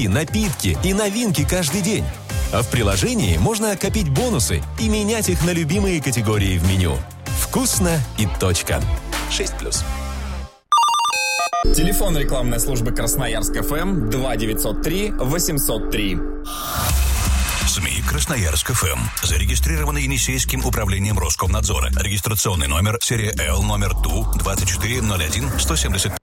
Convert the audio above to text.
и напитки, и новинки каждый день. А в приложении можно копить бонусы и менять их на любимые категории в меню. Вкусно и точка. 6+. Телефон рекламной службы Красноярск ФМ 2903 803. СМИ Красноярск ФМ. Зарегистрированы Енисейским управлением Роскомнадзора. Регистрационный номер серия Л номер ТУ 2401 170.